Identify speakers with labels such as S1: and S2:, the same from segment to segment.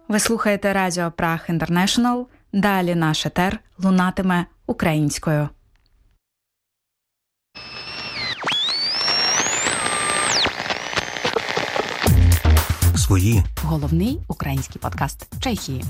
S1: Ви слухаєте Радіо Праг Інтернешнл. Далі наш етер лунатиме українською.
S2: Свої.
S3: Головний український подкаст Чехії.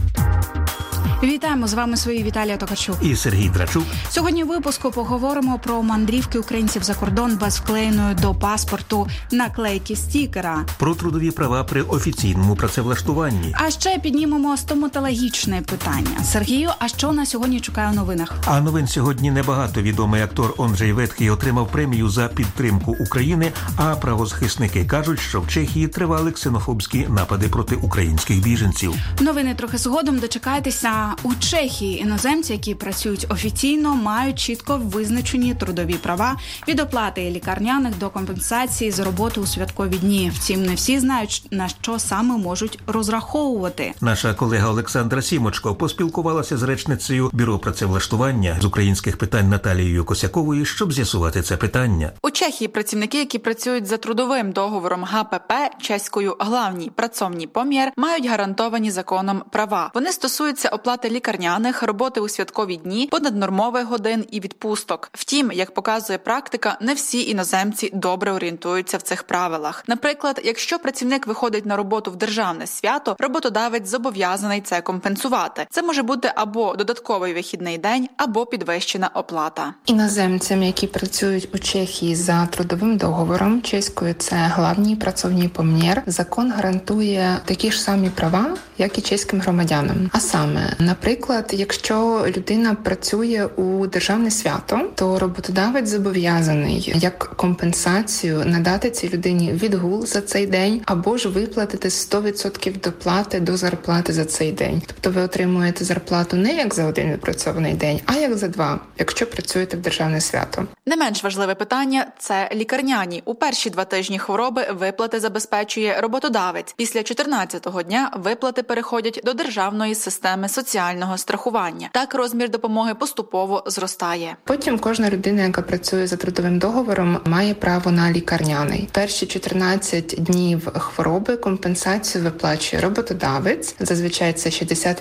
S1: Вітаємо, з вами свої Віталія Токарчук
S2: І Сергій Драчук.
S1: Сьогодні в випуску поговоримо про мандрівки українців за кордон без вклеєної до паспорту наклейки стікера.
S2: Про трудові права при офіційному працевлаштуванні.
S1: А ще піднімемо стоматологічне питання. Сергію, а що на сьогодні чекає у новинах?
S2: А новин сьогодні небагато. Відомий актор Онджей Ветхий отримав премію за підтримку України, а правозахисники кажуть, що в Чехії тривали ксенофобські напади проти українських біженців.
S1: Новини трохи згодом, дочекайтеся. У Чехії іноземці, які працюють офіційно, мають чітко визначені трудові права від оплати лікарняних до компенсації за роботу у святкові дні. Втім, не всі знають, на що саме можуть розраховувати.
S2: Наша колега Олександра Сімочко поспілкувалася з речницею Бюро працевлаштування з українських питань Наталією Косяковою, щоб з'ясувати це питання.
S4: У Чехії працівники, які працюють за трудовим договором ГПП, чеською «главний працовний помір», мають гарантовані законом права. Вони стосуються оплати лікарняних, роботи у святкові дні, понаднормових годин і відпусток. Втім, як показує практика, не всі іноземці добре орієнтуються в цих правилах. Наприклад, якщо працівник виходить на роботу в державне свято, роботодавець зобов'язаний це компенсувати. Це може бути або додатковий вихідний день, або підвищена оплата.
S5: Іноземцям, які працюють у Чехії за трудовим договором, чеською це «главний працовний помір», закон гарантує такі ж самі права, як і чеським громадянам. А саме, наприклад, якщо людина працює у державне свято, то роботодавець зобов'язаний як компенсацію надати цій людині відгул за цей день або ж виплатити 100% доплати до зарплати за цей день. Тобто ви отримуєте зарплату не як за один відпрацьований день, а як за два, якщо працюєте в державне свято.
S4: Не менш важливе питання – це лікарняні. У перші 2 тижні хвороби виплати забезпечує роботодавець. Після 14-го дня виплати переходять до державної системи соціального страхування. Так розмір допомоги поступово зростає.
S5: Потім кожна людина, яка працює за трудовим договором, має право на лікарняний. Перші 14 днів хвороби компенсацію виплачує роботодавець. Зазвичай це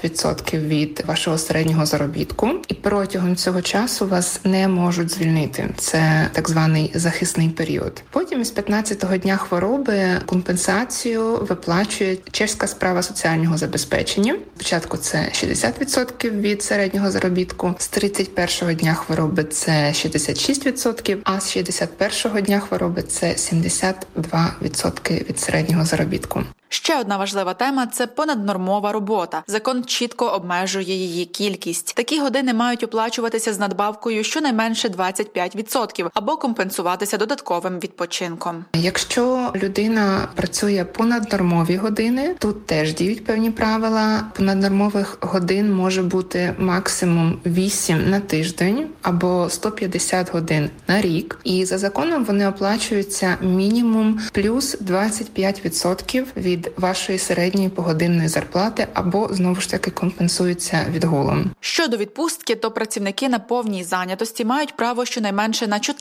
S5: 60% від вашого середнього заробітку. І протягом цього часу вас не можуть звільнити. Це так званий захисний період. Потім із 15-го дня хвороби компенсацію виплачує чеська справа соціального забезпечення. Спочатку це 60% від середнього заробітку, з 31-го дня хвороби це 66%, а з 61-го дня хвороби це 72% від середнього заробітку.
S4: Ще одна важлива тема – це понаднормова робота. Закон чітко обмежує її кількість. Такі години мають оплачуватися з надбавкою щонайменше 25% або компенсуватися додатковим відпочинком.
S5: Якщо людина працює понаднормові години, тут теж діють певні правила. Понаднормових годин може бути максимум 8 на тиждень або 150 годин на рік. І за законом вони оплачуються мінімум плюс 25% від вашої середньої погодинної зарплати або, знову ж таки, компенсуються відгулом.
S4: Щодо відпустки, то працівники на повній зайнятості мають право щонайменше на